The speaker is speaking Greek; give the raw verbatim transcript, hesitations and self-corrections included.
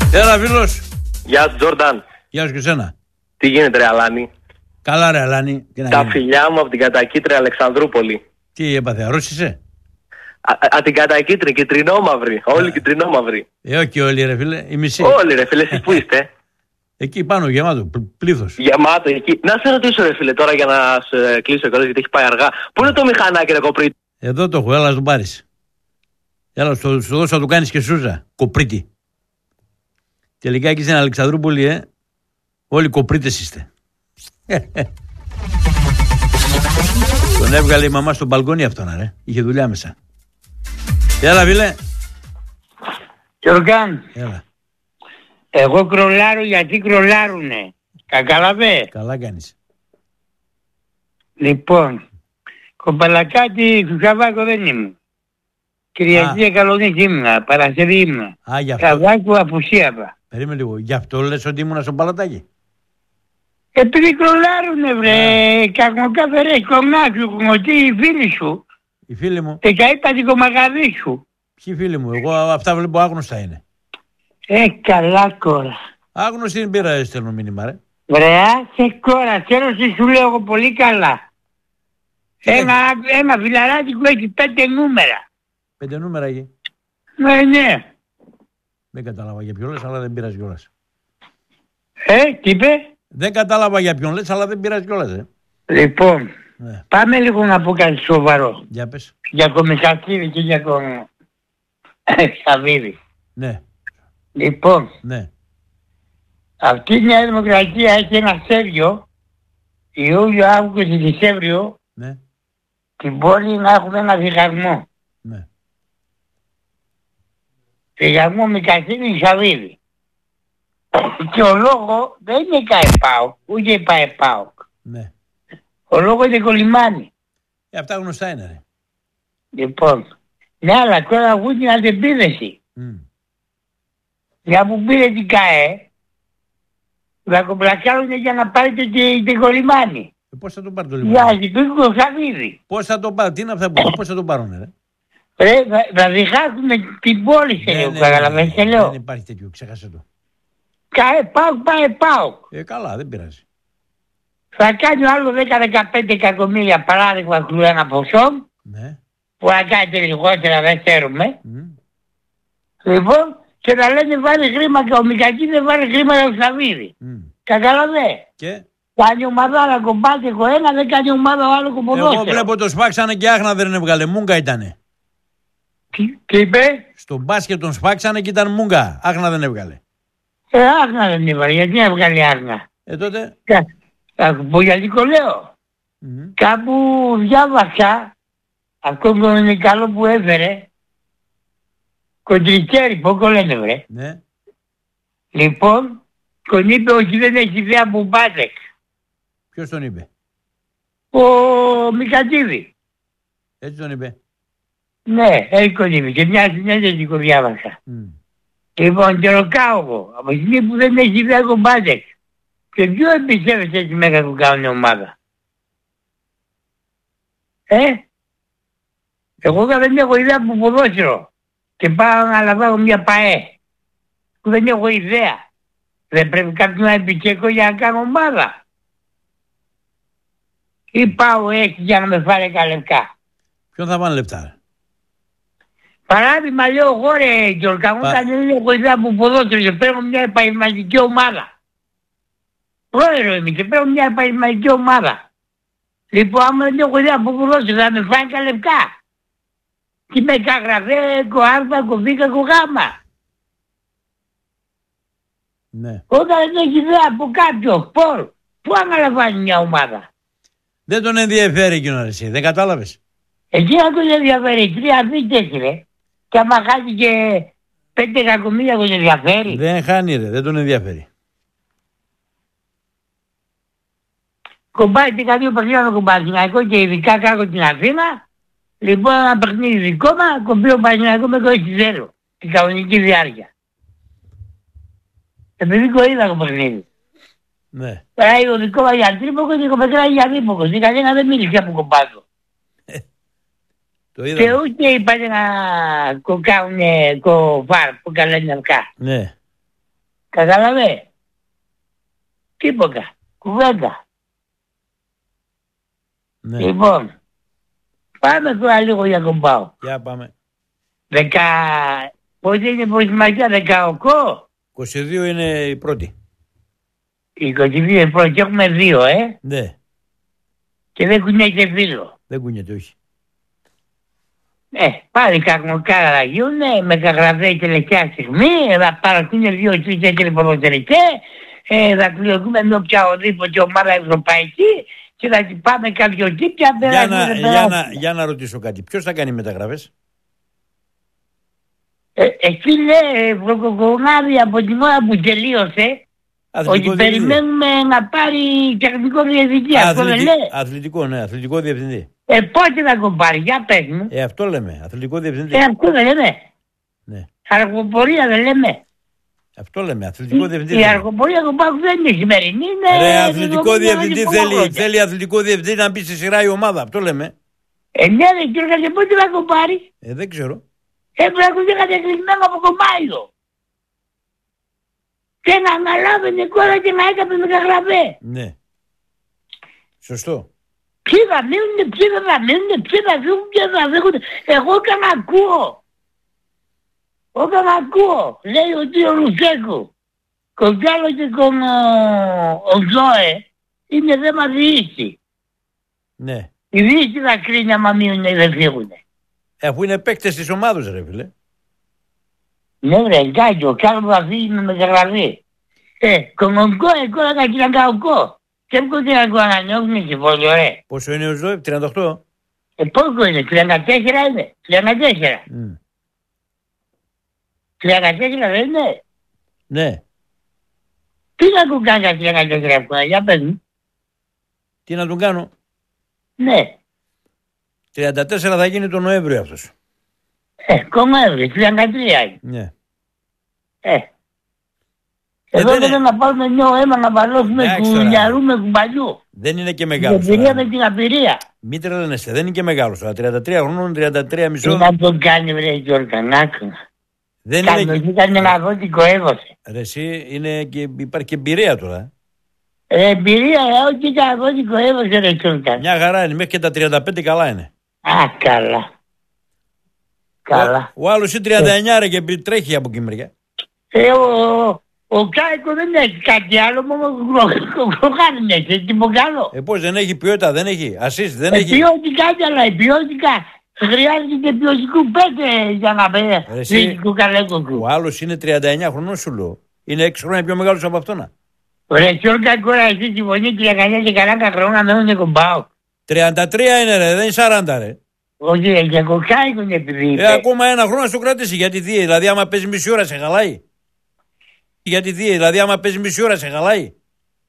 Έλα, φίλος. Γεια σου, Τζόρνταν. Γεια σου και σένα. Τι γίνεται, ρε Αλάνη? Καλά, ρε Αλάνη. Τα φιλιά μου από την κατακίτρια Αλεξανδρούπολη. Τι έπαθε, αρρώστησε? Από την κατακίτρια, κυτρινόμαυρη. Όλοι κυτρινόμαυροι. Ε, όχι όλοι, ρε φίλε. Η μισή. Όλοι, ρε φίλε, εσείς πού είστε? Εκεί πάνω, γεμάτο, πλήθος. Γεμάτο εκεί. Να σε ρωτήσω, ρε φίλε, τώρα για να σε κλείσω κιόλας, γιατί έχει πάει αργά. Πού είναι το μηχανάκι, ρε κοπρίτη? Εδώ το έχω, έλα να τον πάρεις. Έλα, στο, στο δώσω να του κάνεις και σούζα. Κοπρίτη. Τελικά εκεί στην Αλεξανδρούπολη, ε, όλοι κοπρίτες είστε. Τον έβγαλε η μαμά στο μπαλκόνι αυτόν, ρε. Είχε δουλειά μέσα. Έλα, φίλε. Γιωργάν. Έλα. Εγώ κρολάρω γιατί κρολάρουνε. Κακαλαβέ. Καλά κάνεις. Λοιπόν, κομπαλακάτι του Σαββάκου δεν ήμουν. Κυριακή Εκαλονίκη ήμουνα, Παρασκευή ήμουνα. Α, γι' αυτό. Σαββάκου απουσίαζα. Περίμενε λίγο. Γι' αυτό λες ότι ήμουνα στο παλατάκι. Επειδή κρολάρουνε, βρε. Κακοκάφε ρε, κομμάτι σου, κομμωτή οι φίλοι σου. Οι φίλοι μου. Δεκαέπατη κομμαγαδί σου. Ποιοι φίλοι μου, εγώ αυτά βλέπω άγνωστα είναι. Ε, καλά κόρα. Άγνωστη την πήρα, στέλνω μήνυμα, ρε. Βρεά, σε κόρα, ξέρω τι σου λέω εγώ πολύ καλά. Ένα, ένα φιλαράκι που έχει πέντε νούμερα. Πέντε νούμερα εκεί. Ναι, ναι. Δεν κατάλαβα για ποιον λες, αλλά δεν πειράζει κιόλας. Ε, τι είπε? Δεν κατάλαβα για ποιον λες, αλλά δεν πειράζει κιόλας, ε. Λοιπόν, ναι. Πάμε λίγο να πω κάτι σοβαρό. Για πες. Για το Μιχακίδη και για τον Σαββίδη. Ναι. Λοιπόν, ναι. Αυτή η Νέα Δημοκρατία έχει ένα Σέβριο, Ιούλιο, Αύγουστο, Δεκέμβριο, ναι. Την πόλη να έχουμε ένα διχασμό. Ναι. Διχασμό Μιχακίδη Σαββίδη. Και ο λόγος δεν είναι ΚΑΕΠΑΟΚ, ούτε ΠΑΕΠΑΟΚ. Ναι. Ο λόγος είναι Κολυμάνη. Ε, αυτά γνωστά είναι, ρε. Λοιπόν, ναι, αλλά τώρα βγουν την αντεπίδεση. Mm. Για που πήρε την ΚΑΕ, θα κομπλακάρουν για να πάρετε την, την Κολυμάνη. Ε, πώς θα τον πάρει το λιμάνι? Για να ζητούν το Σαββίδη. Πώς θα τον πάρει, τι είναι αυτά που πώς θα τον πάρουν, ρε. Ρε, θα, θα διχάσουν την πόλη σε λίγο, καταλαβαίνεις και λέω. Δεν υπάρχει τέτοιο, ξέχασε το. ΚΑΕ, ΠΑΟΚ, ΠΑΕ, ΠΑΟΚ. Ε, καλά, δεν πειράζει. Θα κάνει άλλο δέκα με δεκαπέντε εκατομμύρια παράδειγμα του ένα ποσό. Ναι. Που να κάνετε λιγότερα, δεν ξέρουμε. Mm. Λοιπόν, και να λένε βάλει χρήμα και ο Μιχακίδης δεν βάλει χρήμα για το Σαββίδη. Mm. Καταλαβέ. Και. Κάνει ομάδα να κομπάτε εγώ ένα, δεν κάνει ομάδα ο άλλο κομποδόσφαιρο. Εγώ βλέπω το σπάξανε και άχνα δεν έβγαλε. Μούγκα ήτανε. Τι, τι είπε? Στο μπάσκετ τον σπάξανε και ήταν μούγκα. Άχνα δεν έβγαλε. Ε, άχνα δεν έβγαλε. Γιατί έβγαλε άχνα? Ε, τότε. Θα πω γιατί το λέω. Mm-hmm. Κάπου διάβασα αυτό που είναι καλό που έφερε. Κοντρικέρι, πώς το λένε βρε. Ναι. Λοιπόν, τον είπε ότι δεν έχει ιδέα που Μπάτεκ. Ποιος τον είπε? Ο Μιχακίδη. Έτσι τον είπε. Ναι, έτσι τον είπε και μια συνέντευξη που διάβασα. Mm. Λοιπόν, και ρωτάω εγώ, από τη στιγμή που δεν έχει ιδέα ο Μπάτεκ, και ποιο εμπιστεύεσαι έτσι μέγα που κάνουν ομάδα? Ε, εγώ δεν έχω ιδέα από ποδόσφαιρο και πάω να λαμβάνω μια ΠΑΕ που δεν έχω ιδέα. Δεν πρέπει κάποιος να επιτσέκω για να κάνω ομάδα? Ή πάω έτσι για να με φάρει λεπτά? Ποιον θα πάνε λεπτά? Παράδειγμα λέω εγώ ρε Γιώργα, μου όταν δεν έχω ιδέα από ποδόσφαιρο και παίρνω μια επαγγελματική ομάδα. Πρόεδρο είμαι και παίρνω μια επαγγελματική ομάδα. Λοιπόν, άμα δεν έχω ιδέα από ποδόσφαιρο θα με φάει τα λεπτά. Τι με καγραφέ, κοάρβα, κοβίκα, κογάμα. Ναι. Όταν δεν έχει ιδέα από κάποιο, πώς, πού αναλαμβάνει μια ομάδα? Δεν τον ενδιαφέρει εκείνο εσύ, δεν κατάλαβες? Εκείνο τον ενδιαφέρει, τρία δίκτυα έχει ρε. Και άμα χάσει και πέντε εκατομμύρια τον ενδιαφέρει. Δεν χάνει ρε, δεν τον ενδιαφέρει. Κομπάει και κάτι παιχνίδι με Παθηναϊκό και ειδικά κάτω την Αθήνα. Λοιπόν, ένα παιχνίδι δικό μας, κομπεί ο Παθηναϊκό με το έξι μηδέν. Την κανονική διάρκεια. Επειδή το είδα το παιχνίδι. Ναι. Περάει ο δικό μας για τρίποκο και το μετράει για δίποκο. Στην κανένα δεν μίλησε από κομπάτο. Το είδα. Και ούτε είπατε να κοκάουνε το βάρ που καλένε αυτά. Ναι. Κατάλαβε. Τίποτα. Κουβέντα. Ναι. Λοιπόν, πάμε τώρα λίγο για τον ΠΑΟΚ. Για πάμε. Δεκα... Πότε είναι προετοιμασία, δεκαοκτώ. είκοσι δύο είναι η πρώτη. είκοσι δύο είναι πρώτη, έχουμε δύο, ε. Ναι. Και δεν κουνιέται φίλο. Δεν κουνιέται, όχι. Ε, πάλι κακμοκάρα θα γίνουνε, με καγραφέ τελευταία στιγμή, θα παρακούνε δύο-τρεις έκλοι ποδοσφαιριστές, ε, θα κλειωθούμε με οποιαδήποτε ομάδα ευρωπαϊκή και θα πάμε κάποιο τύπια. Για να, για, να, για να ρωτήσω κάτι. Ποιος θα κάνει μεταγραφές? Ε, εκεί λέει βροκοκονάδι από την ώρα που τελείωσε ότι περιμένουμε να πάρει τεχνικό διευθυντή. Αυτό δεν λέει. Αθλητικό, ναι, αθλητικό διευθυντή. Ε, πότε θα τον πάρει, για πες μου. Ε, αυτό λέμε, αθλητικό διευθυντή. Ε, αυτό δεν λέμε. Ναι. Αργοπορία δεν λέμε. Αυτό λέμε, αθλητικό διευθυντή. Η αργοπορία του Πάκου δεν είναι σημερινή. Είναι Ρε, αθλητικό διευθυντή θέλει, θέλει αθλητικό διευθυντή να μπει στη σειρά η ομάδα, αυτό λέμε. Ε, ναι, δεν ξέρω και πότε θα τον πάρει. Ε, δεν ξέρω. Ε, πρέπει να έχουν κατεκλεισμένο από τον Μάιο. Και να αναλάβαινε κόρα και να έκαμε μεταγραφέ. Ναι. Σωστό. Ποιοι θα μείνουν, ποιοι δεν θα μείνουν, ποιοι θα φύγουν, ποιοι θα φύγουν. Εγώ όταν ακούω. Όταν ακούω, λέει ο τ. Ρουσέκου, κοντιάλο και τον ο Ζώε, είναι θέμα διοίκηση. Ναι. Η διοίκηση θα κρίνει άμα μείνουν ή δεν φύγουν. Ε, αφού είναι παίκτες της ομάδος, ρε φίλε. Ναι, ρε, εντάξει, ο Κάρλο θα φύγει με μεταγραφή. Ε, κομμογκό, εγώ θα κάνει κακό. Και πού τι να το ανανεώσουμε συμβόλαιο, ρε. Πόσο είναι ο Ζώε, τριάντα οκτώ. Ε, πόσο είναι, τριάντα τέσσερα είναι, τριάντα τέσσερα. Mm. τριάντα τέσσερα δεν είναι. Ναι. Τι να του κάνει τα τριάντα τέσσερα αυτό, για πες μου. Τι να τον κάνω. Ναι. τριάντα τέσσερα θα γίνει τον Νοέμβριο αυτός. Ε, κομμάτι, τριάντα τρία είναι. Ναι. Ε. Εδώ δεν είναι να πάρουμε νέο αίμα να βαλώσουμε κουνιαρούμε κουμπαλιού. Δεν είναι και μεγάλος. Την εμπειρία με την απειρία. Μην τρελαίνεστε, δεν είναι και μεγάλος. Τώρα τριάντα τρία χρόνων, τριάντα τρία μισό. Τι να τον κάνει, βρε Γιώργα, νάκουνα. Δεν είναι. Ήταν ένα δότικο έδωσε. Ρε εσύ, είναι και, υπάρχει και εμπειρία τώρα. Ε, εμπειρία, ε, όχι ήταν δότικο έδωσε, ρε Γιώργα. Μια χαρά είναι, μέχρι και τα τριάντα πέντε καλά είναι. Α, καλά. Καλά. Ο, ο άλλος είναι τριάντα εννιά ρε και τρέχει από εκεί μεριά. Ε, ο, ο Κάικο δεν έχει κάτι άλλο, μόνο κροχάνει έχει, έχει τίποτα άλλο. Ε, πώς δεν έχει ποιότητα, δεν έχει, ασίστ, δεν ε, έχει. Ποιότητα κι άλλα, η ποιότητα χρειάζεται ποιοτικού πέντε για να πει του καλέκοκου. Ο άλλος είναι τριάντα εννιά χρονών σου λέω. Είναι έξι χρόνια πιο μεγάλος από αυτόν. Ρε Γιώργα, τώρα εσύ συμφωνεί και για κανένα και κανένα χρόνια να μένουν κομπάω. τριάντα τρία είναι ρε, δεν είναι σαράντα ρε. Όχι, ρε, και κοκάικο είναι επειδή. Ε, ακόμα ένα χρόνο σου κρατήσει γιατί δει, δηλαδή άμα παίζει μισή ώρα σε χαλάει. Γιατί δει, δηλαδή άμα παίζει μισή ώρα σε χαλάει.